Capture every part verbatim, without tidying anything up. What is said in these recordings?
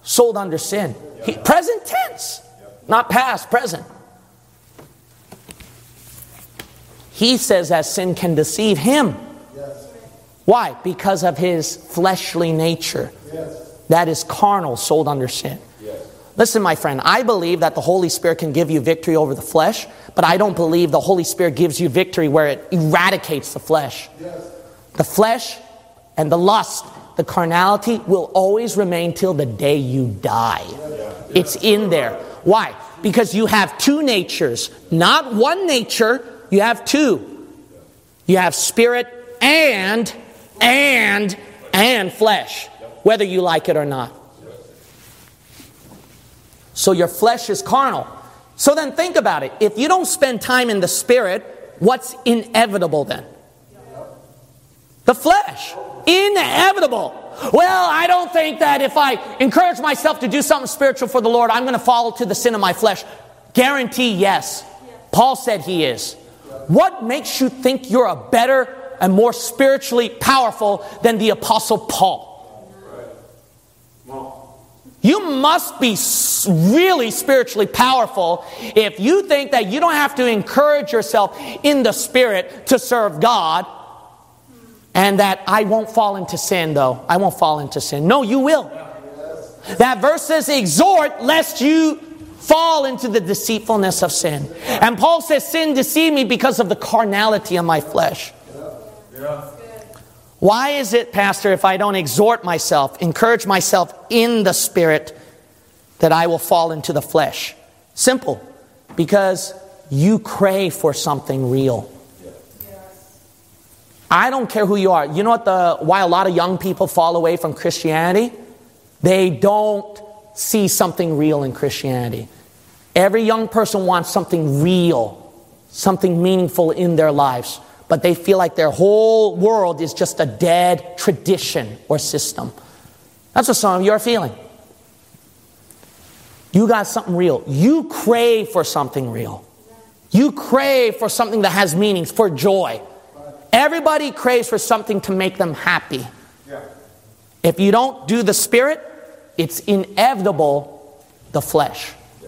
sold under sin. He, present tense, not past, present. He says that sin can deceive him. Yes. Why? Because of his fleshly nature. Yes. That is carnal, sold under sin. Yes. Listen, my friend, I believe that the Holy Spirit can give you victory over the flesh, but I don't believe the Holy Spirit gives you victory where it eradicates the flesh. Yes. The flesh and the lust, the carnality will always remain till the day you die. Yes. It's in there. Why? Because you have two natures, not one nature. You have two. You have spirit and, and, and flesh, whether you like it or not. So your flesh is carnal. So then think about it. If you don't spend time in the spirit, what's inevitable then? The flesh. Inevitable. Well, I don't think that if I encourage myself to do something spiritual for the Lord, I'm going to fall to the sin of my flesh. Guarantee yes. Paul said he is. What makes you think you're a better and more spiritually powerful than the Apostle Paul? You must be really spiritually powerful if you think that you don't have to encourage yourself in the Spirit to serve God, and that I won't fall into sin, though. I won't fall into sin. No, you will. That verse says, exhort lest you fall into the deceitfulness of sin. And Paul says, sin deceived me because of the carnality of my flesh. Why is it, Pastor, if I don't exhort myself, encourage myself in the Spirit, that I will fall into the flesh? Simple. Because you crave for something real. I don't care who you are. You know what the why a lot of young people fall away from Christianity? They don't see something real in Christianity. Every young person wants something real, something meaningful in their lives. But they feel like their whole world is just a dead tradition or system. That's what some of you are feeling. You got something real. You crave for something real. You crave for something that has meaning, for joy. Everybody craves for something to make them happy. If you don't do the Spirit, it's inevitable the flesh.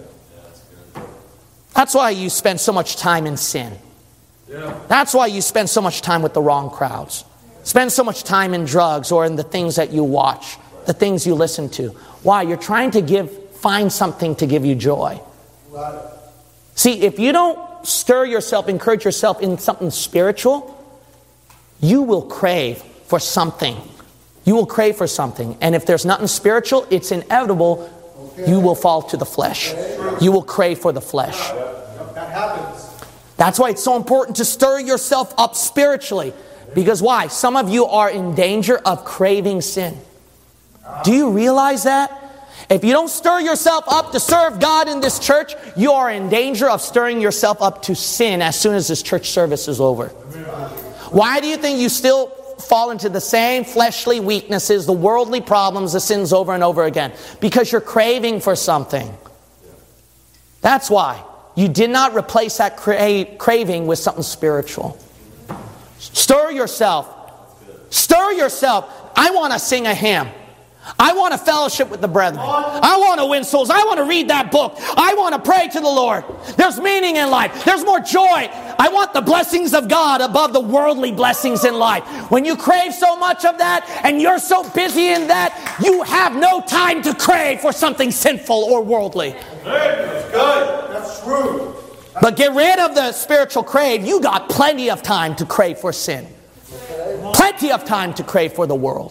That's why you spend so much time in sin. That's why you spend so much time with the wrong crowds. Spend so much time in drugs or in the things that you watch, the things you listen to. Why? You're trying to give, find something to give you joy. See, if you don't stir yourself, encourage yourself in something spiritual, you will crave for something. You will crave for something. And if there's nothing spiritual, it's inevitable you will fall to the flesh. You will crave for the flesh. That happens. That's why it's so important to stir yourself up spiritually. Because why? Some of you are in danger of craving sin. Do you realize that? If you don't stir yourself up to serve God in this church, you are in danger of stirring yourself up to sin as soon as this church service is over. Why do you think you still fall into the same fleshly weaknesses, the worldly problems, the sins over and over again? Because you're craving for something. That's why. You did not replace that cra- craving with something spiritual. Stir yourself. Stir yourself. I want to sing a hymn. I want to fellowship with the brethren. I want to win souls. I want to read that book. I want to pray to the Lord. There's meaning in life. There's more joy. I want the blessings of God above the worldly blessings in life. When you crave so much of that and you're so busy in that, you have no time to crave for something sinful or worldly. That's good. That's true. But get rid of the spiritual crave. You got plenty of time to crave for sin. Plenty of time to crave for the world.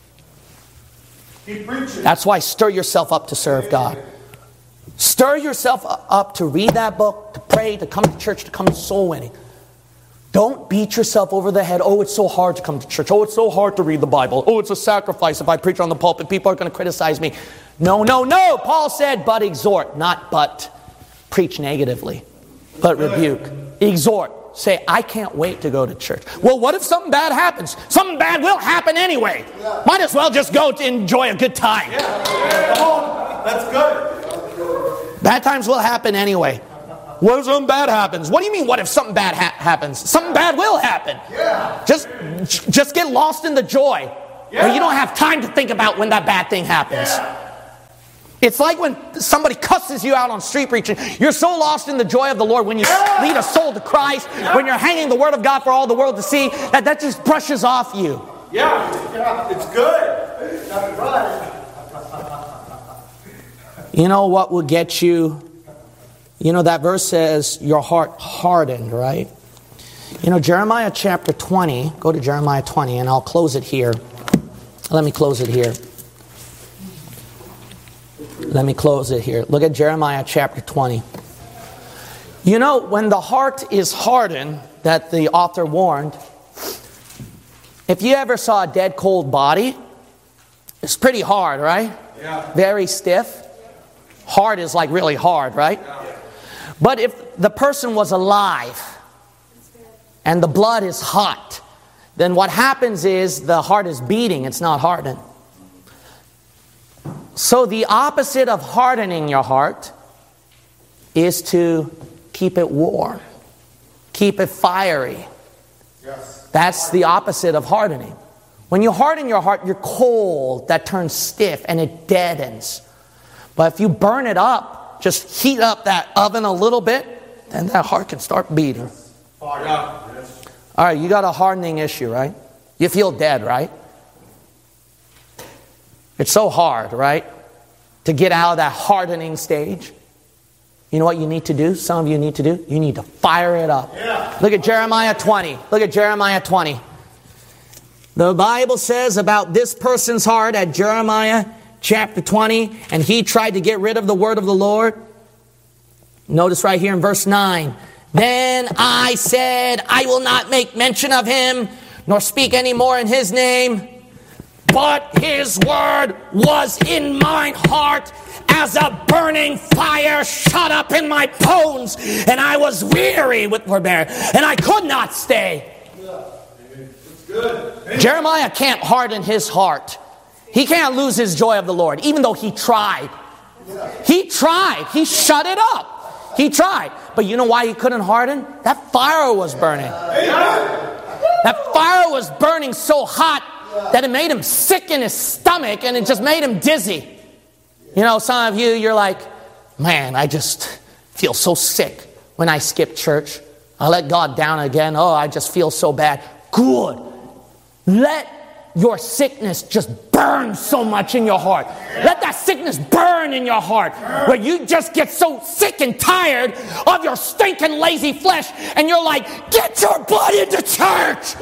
Keep preaching. That's why stir yourself up to serve God. Stir yourself up to read that book, to pray, to come to church, to come to soul winning. Don't beat yourself over the head. Oh, it's so hard to come to church. Oh, it's so hard to read the Bible. Oh, it's a sacrifice if I preach on the pulpit. People are going to criticize me. No, no, no. Paul said, but exhort, not but preach negatively, but rebuke. Exhort. Say, I can't wait to go to church. Well, what if something bad happens? Something bad will happen anyway. Yeah. Might as well just go to enjoy a good time. Yeah. Yeah. Come on. That's good. Bad times will happen anyway. What if something bad happens? What do you mean, what if something bad ha- happens? Something bad will happen. Yeah. Just, just get lost in the joy. Yeah. Where you don't have time to think about when that bad thing happens. Yeah. It's like when somebody cusses you out on street preaching. You're so lost in the joy of the Lord when you lead a soul to Christ, when you're hanging the Word of God for all the world to see, that that just brushes off you. Yeah, yeah, it's good. That's right. You know what will get you? You know, that verse says, your heart hardened, right? You know, Jeremiah chapter twenty, go to Jeremiah twenty, and I'll close it here. Let me close it here. Let me close it here. Look at Jeremiah chapter twenty. You know, when the heart is hardened, that the author warned, if you ever saw a dead cold body, it's pretty hard, right? Yeah. Very stiff. Hard is like really hard, right? Yeah. But if the person was alive and the blood is hot, then what happens is the heart is beating, it's not hardened. So the opposite of hardening your heart is to keep it warm, keep it fiery. Yes. That's the opposite of hardening. When you harden your heart, you're cold, that turns stiff and it deadens. But if you burn it up, just heat up that oven a little bit, then that heart can start beating. Fire. Yes. All right, you got a hardening issue, right? You feel dead, right? It's so hard, right? To get out of that hardening stage. You know what you need to do? Some of you need to do? You need to fire it up. Yeah. Look at Jeremiah twenty. Look at Jeremiah twenty. The Bible says about this person's heart at Jeremiah chapter twenty, and he tried to get rid of the word of the Lord. Notice right here in verse nine. Then I said, I will not make mention of him, nor speak any more in his name. But his word was in my heart as a burning fire shut up in my bones. And I was weary with forbearance, and I could not stay. It's good. Jeremiah can't harden his heart. He can't lose his joy of the Lord, even though he tried. He tried. He shut it up. He tried. But you know why he couldn't harden? That fire was burning. That fire was burning so hot that it made him sick in his stomach, and it just made him dizzy. You know, some of you, you're like, man, I just feel so sick when I skip church. I let God down again. Oh, I just feel so bad. Good. Let your sickness just burn so much in your heart. Let that sickness burn in your heart, where you just get so sick and tired of your stinking lazy flesh, and you're like, get your butt into church.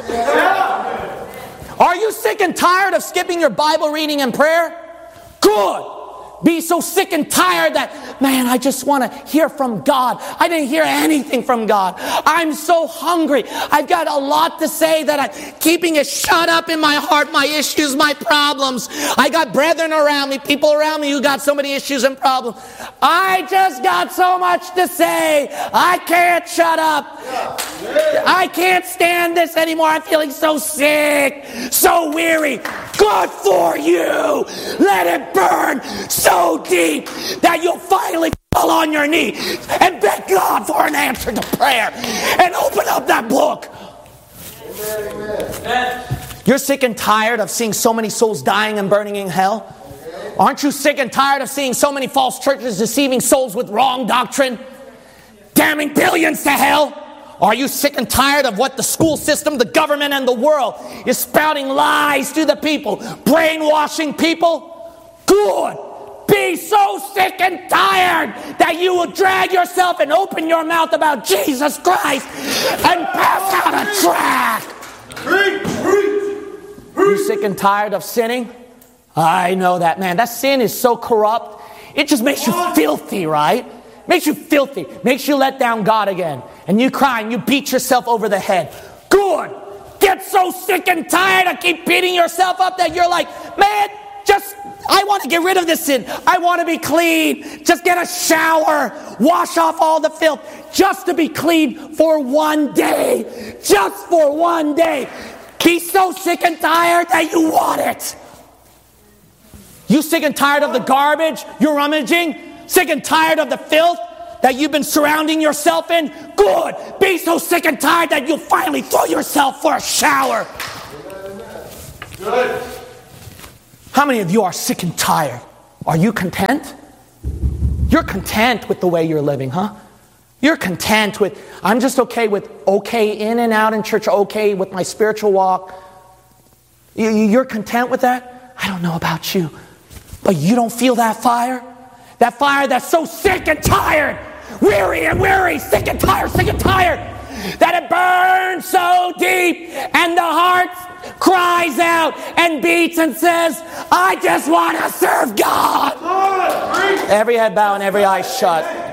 Are you sick and tired of skipping your Bible reading and prayer? Good. Be so sick and tired that, man, I just want to hear from God. I didn't hear anything from God. I'm so hungry. I've got a lot to say that I'm keeping it shut up in my heart, my issues, my problems. I got brethren around me, people around me who got so many issues and problems. I just got so much to say. I can't shut up. I can't stand this anymore. I'm feeling so sick, so weary. Good for you. Let it burn so deep that you'll finally fall on your knee and beg God for an answer to prayer and open up that book. Amen. You're sick and tired of seeing so many souls dying and burning in hell? Aren't you sick and tired of seeing so many false churches deceiving souls with wrong doctrine, damning billions to hell? Are you sick and tired of what the school system, the government, and the world is spouting lies to the people, brainwashing people? Good. Be so sick and tired that you will drag yourself and open your mouth about Jesus Christ and pass out a tract. Are you sick and tired of sinning? I know that, man. That sin is so corrupt. It just makes you filthy, right? Makes you filthy. Makes you let down God again. And you cry and you beat yourself over the head. Good. Get so sick and tired of keep beating yourself up that you're like, man, just, I want to get rid of this sin. I want to be clean. Just get a shower. Wash off all the filth. Just to be clean for one day. Just for one day. Be so sick and tired that you want it. You sick and tired of the garbage you're rummaging? Sick and tired of the filth that you've been surrounding yourself in? Good. Be so sick and tired that you'll finally throw yourself for a shower. Good. How many of you are sick and tired? Are you content? You're content with the way you're living, huh? You're content with, I'm just okay with okay in and out in church, okay with my spiritual walk. You're content with that? I don't know about you, but you don't feel that fire? That fire that's so sick and tired, weary and weary, sick and tired, sick and tired, that it burns so deep and the heart cries out and beats and says, I just want to serve God. Every head bow and every eye shut.